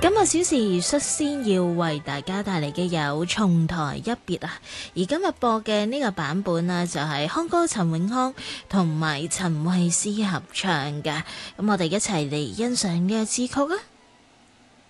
今個小時率先要為大家帶嚟嘅有重台一別啊，而今日播嘅呢個版本呢，就係康哥陳永康同埋陳慧思合唱嘅，咁我哋一齊嚟欣賞呢個支曲啊！